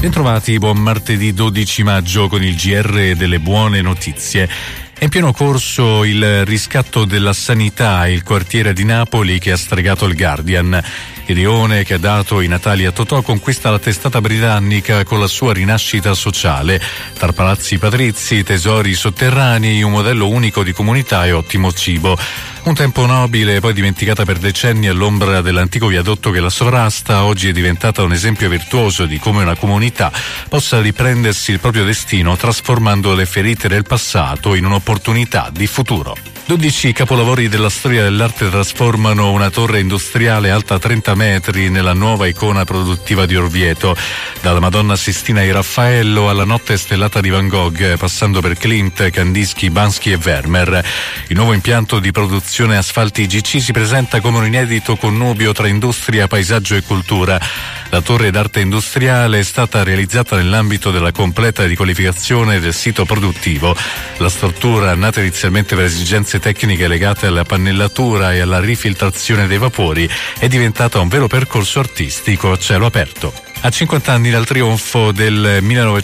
Bentrovati, buon martedì 12 maggio con il GR delle buone notizie. È in pieno corso il riscatto della sanità, il quartiere di Napoli che ha stregato il Guardian. Il rione che ha dato i natali a Totò conquista la testata britannica con la sua rinascita sociale. Tra palazzi patrizi, tesori sotterranei, un modello unico di comunità e ottimo cibo. Un tempo nobile, poi dimenticata per decenni all'ombra dell'antico viadotto che la sovrasta, oggi è diventata un esempio virtuoso di come una comunità possa riprendersi il proprio destino trasformando le ferite del passato in un'opportunità di futuro. 12 capolavori della storia dell'arte trasformano una torre industriale alta 30 metri nella nuova icona produttiva di Orvieto. Dalla Madonna Sistina di Raffaello alla Notte stellata di Van Gogh, passando per Klimt, Kandinsky, Bansky e Vermeer. Il nuovo impianto di produzione Asfalti GC si presenta come un inedito connubio tra industria, paesaggio e cultura. La torre d'arte industriale è stata realizzata nell'ambito della completa riqualificazione del sito produttivo. La struttura, nata inizialmente per esigenze tecniche legate alla pannellatura e alla rifiltrazione dei vapori, è diventata un vero percorso artistico a cielo aperto. A 50 anni dal trionfo del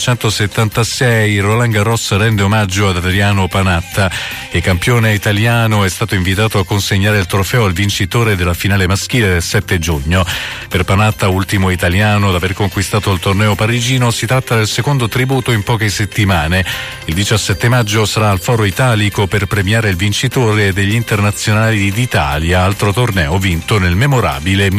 1976, Roland Garros rende omaggio ad Adriano Panatta. Il campione italiano è stato invitato a consegnare il trofeo al vincitore della finale maschile del 7 giugno. Per Panatta, ultimo italiano ad aver conquistato il torneo parigino, si tratta del secondo tributo in poche settimane. Il 17 maggio sarà al Foro Italico per premiare il vincitore degli internazionali d'Italia, altro torneo vinto nel memorabile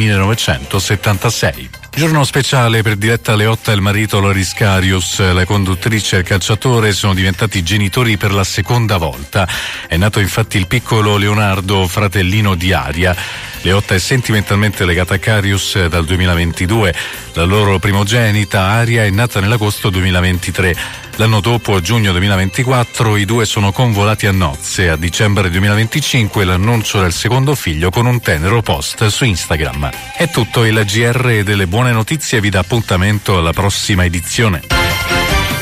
1976. Giorno speciale per Diletta Leotta e il marito Loris Karius. La conduttrice e il calciatore sono diventati genitori per la seconda volta. È nato infatti il piccolo Leonardo, fratellino di Aria. Leotta è sentimentalmente legata a Karius dal 2022. La loro primogenita, Aria, è nata nell'agosto 2023. L'anno dopo, a giugno 2024, i due sono convolati a nozze. A dicembre 2025 l'annuncio del secondo figlio con un tenero post su Instagram. È tutto, il GR delle buone notizie vi dà appuntamento alla prossima edizione.